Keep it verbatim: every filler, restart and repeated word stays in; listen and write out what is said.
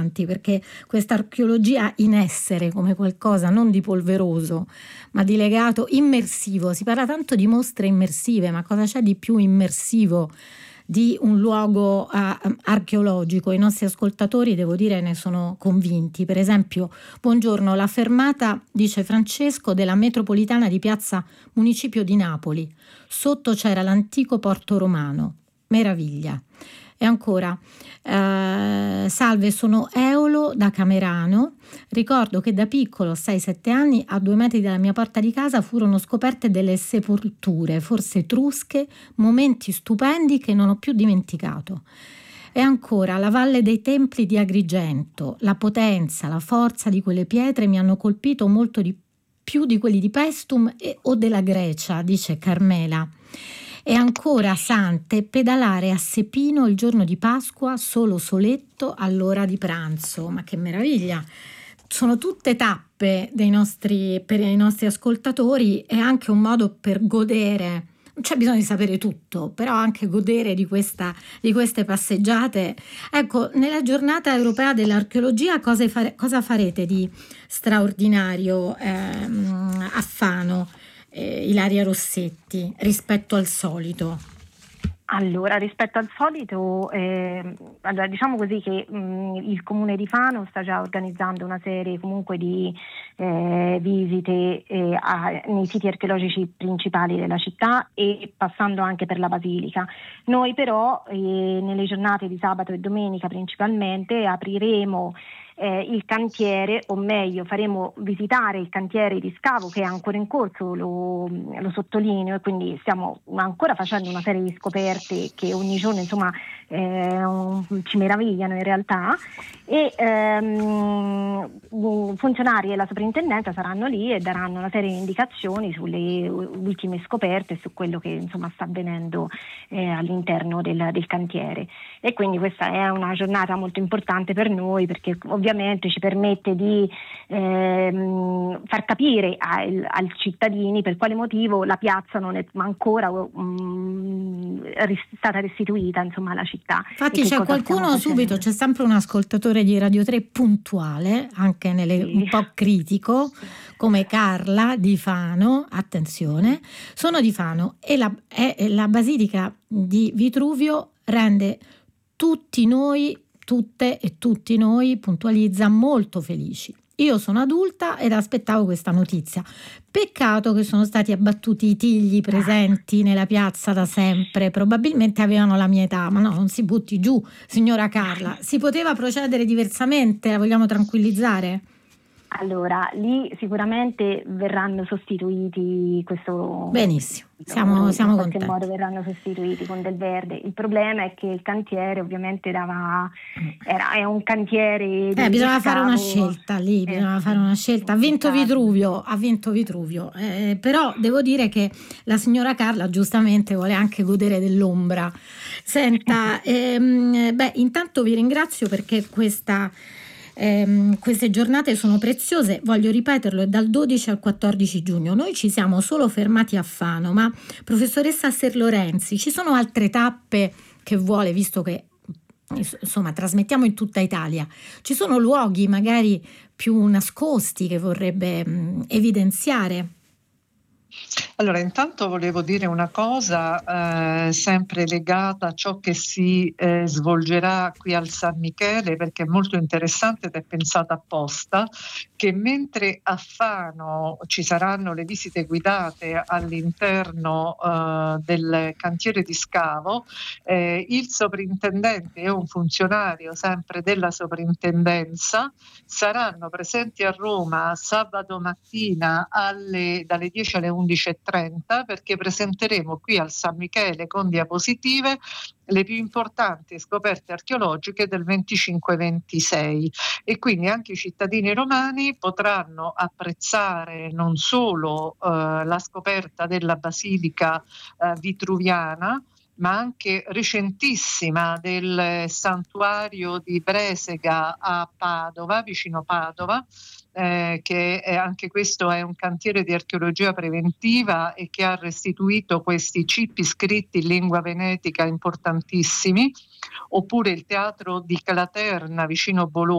importanti, perché questa archeologia in essere come qualcosa non di polveroso ma di legato, immersivo. Si parla tanto di mostre immersive, ma cosa c'è di più immersivo di un luogo uh, archeologico? I nostri ascoltatori, devo dire, ne sono convinti. Per esempio, buongiorno, la fermata, dice Francesco, della metropolitana di Piazza Municipio di Napoli. Sotto c'era l'antico porto romano. Meraviglia. E ancora, eh, salve, sono Eolo da Camerano. Ricordo che da piccolo, sei sette anni, a due metri dalla mia porta di casa furono scoperte delle sepolture, forse etrusche, momenti stupendi che non ho più dimenticato. E ancora, la Valle dei Templi di Agrigento. La potenza, la forza di quelle pietre mi hanno colpito molto di più di quelli di Paestum e, o della Grecia, dice Carmela. E ancora Sante, pedalare a Sepino il giorno di Pasqua, solo soletto all'ora di pranzo. Ma che meraviglia! Sono tutte tappe dei nostri, per i nostri ascoltatori, e anche un modo per godere. Non c'è bisogno di sapere tutto, però anche godere di, questa, di queste passeggiate. Ecco, nella giornata europea dell'archeologia cosa, fare, cosa farete di straordinario ehm, a Fano? Eh, Ilaria Rossetti, rispetto al solito? Allora, rispetto al solito, eh, allora, diciamo così che mh, il Comune di Fano sta già organizzando una serie comunque di eh, visite eh, a, nei siti archeologici principali della città, e passando anche per la Basilica. Noi però eh, nelle giornate di sabato e domenica principalmente apriremo Eh, il cantiere, o meglio faremo visitare il cantiere di scavo che è ancora in corso, lo, lo sottolineo, e quindi stiamo ancora facendo una serie di scoperte che ogni giorno insomma eh, ci meravigliano in realtà, e ehm, funzionari della soprintendenza saranno lì e daranno una serie di indicazioni sulle ultime scoperte e su quello che insomma sta avvenendo eh, all'interno del, del cantiere. E quindi questa è una giornata molto importante per noi, perché ovviamente ci permette di ehm, far capire ai, ai cittadini per quale motivo la piazza non è ancora um, stata restituita insomma alla città. Infatti c'è qualcuno subito, c'è sempre un ascoltatore di Radio tre puntuale, anche nelle, sì. un po' critico, come Carla di Fano, attenzione, sono di Fano, e la, è, la Basilica di Vitruvio rende tutti noi, tutte e tutti noi, puntualizza, molto felici. Io sono adulta ed aspettavo questa notizia. Peccato che sono stati abbattuti i tigli presenti nella piazza da sempre, probabilmente avevano la mia età, ma no, non si butti giù, signora Carla. Si poteva procedere diversamente, la vogliamo tranquillizzare? Allora, lì sicuramente verranno sostituiti questo... Benissimo, siamo, siamo in contenti. qualche modo verranno sostituiti con del verde. Il problema è che il cantiere ovviamente dava... Era, è un cantiere... Eh, bisognava fare una scavo. scelta lì, eh, bisognava fare una scelta. Ha vinto Vitruvio, ha vinto Vitruvio. Eh, però devo dire che la signora Carla giustamente vuole anche godere dell'ombra. Senta, ehm, beh, intanto vi ringrazio perché questa... Eh, queste giornate sono preziose, voglio ripeterlo, è dal dodici al quattordici giugno. Noi ci siamo solo fermati a Fano, ma professoressa Serlorenzi, ci sono altre tappe che vuole, visto che insomma trasmettiamo in tutta Italia, ci sono luoghi magari più nascosti che vorrebbe mh, evidenziare? Allora, intanto volevo dire una cosa eh, sempre legata a ciò che si eh, svolgerà qui al San Michele, perché è molto interessante ed è pensata apposta, che mentre a Fano ci saranno le visite guidate all'interno eh, del cantiere di scavo, eh, il sovrintendente e un funzionario sempre della soprintendenza saranno presenti a Roma sabato mattina alle, dalle dieci alle undici e trenta, perché presenteremo qui al San Michele con diapositive le più importanti scoperte archeologiche del venticinque ventisei, e quindi anche i cittadini romani potranno apprezzare non solo eh, la scoperta della Basilica eh, vitruviana, ma anche recentissima del santuario di Bresega a Padova, vicino Padova, eh, che è, anche questo è un cantiere di archeologia preventiva e che ha restituito questi cippi scritti in lingua venetica importantissimi, oppure il teatro di Claterna vicino Bologna,